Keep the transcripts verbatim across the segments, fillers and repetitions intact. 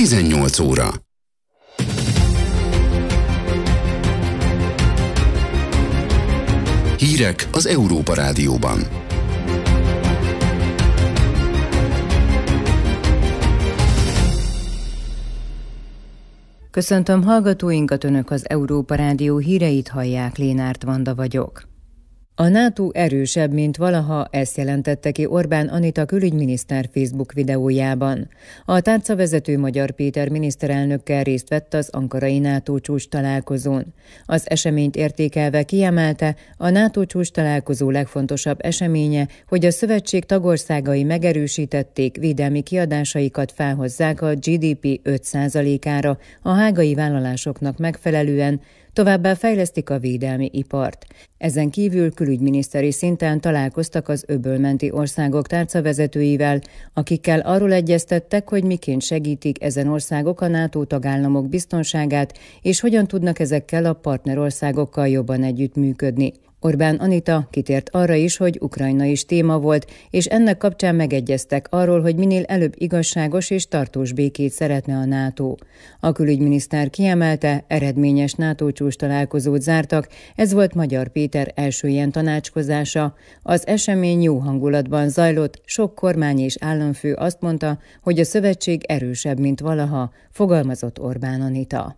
tizennyolc óra. Hírek az Európa Rádióban. Köszöntöm hallgatóinkat, Önök az Európa Rádió híreit hallják, Lénárt Vanda vagyok. A NATO erősebb, mint valaha, ezt jelentette ki Orbán Anita külügyminiszter Facebook videójában. A tárcavezető Magyar Péter miniszterelnökkel részt vett az ankarai NATO csúcs találkozón. Az eseményt értékelve kiemelte, a NATO csúcs találkozó legfontosabb eseménye, hogy a szövetség tagországai megerősítették, védelmi kiadásaikat felhozzák a gé dé pé öt százalékára a hágai vállalásoknak megfelelően, továbbá fejlesztik a védelmi ipart. Ezen kívül külügyminiszteri szinten találkoztak az öbölmenti országok tárcavezetőivel, akikkel arról egyeztettek, hogy miként segítik ezen országok a NATO tagállamok biztonságát, és hogyan tudnak ezekkel a partnerországokkal jobban együttműködni. Orbán Anita kitért arra is, hogy Ukrajna is téma volt, és ennek kapcsán megegyeztek arról, hogy minél előbb igazságos és tartós békét szeretne a NATO. A külügyminiszter kiemelte, eredményes NATO csúcs találkozót zártak, ez volt Magyar Péter első ilyen tanácskozása. Az esemény jó hangulatban zajlott, sok kormány és államfő azt mondta, hogy a szövetség erősebb, mint valaha, fogalmazott Orbán Anita.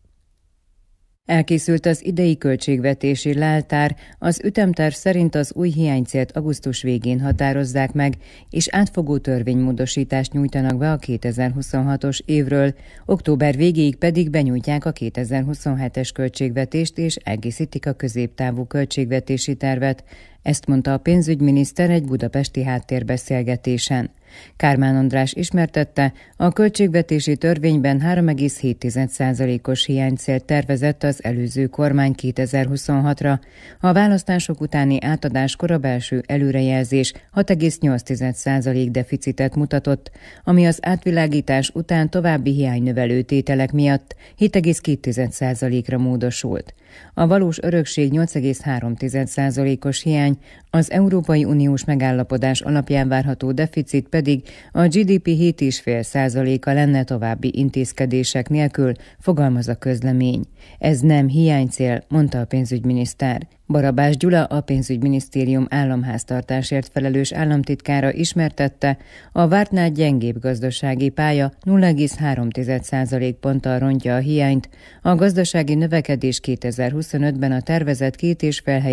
Elkészült az idei költségvetési leltár, az ütemterv szerint az új hiánycélt augusztus végén határozzák meg, és átfogó törvénymódosítást nyújtanak be a kétezer-huszonhatos évről, október végéig pedig benyújtják a kétezer-huszonhetes költségvetést és egészítik a középtávú költségvetési tervet. Ezt mondta a pénzügyminiszter egy budapesti háttérbeszélgetésen. Kármán András ismertette, a költségvetési törvényben három egész hét százalékos hiánycélt tervezett az előző kormány kétezer-huszonhatra, a választások utáni átadáskor a belső előrejelzés hat egész nyolc százalék deficitet mutatott, ami az átvilágítás után további hiánynövelő tételek miatt hét egész két százalékra módosult. A valós örökség nyolc egész három százalékos hiány, az Európai Uniós megállapodás alapján várható deficit pedig a gé dé pé hét egész öt százaléka lenne további intézkedések nélkül, fogalmaz a közlemény. Ez nem hiánycél, mondta a pénzügyminiszter. Barabás Gyula, a pénzügyminisztérium államháztartásért felelős államtitkára ismertette, a vártnál gyengébb gazdasági pálya nulla egész három százalékponttal rontja a hiányt, a gazdasági növekedés kétezer-huszonötben a tervezett két és fél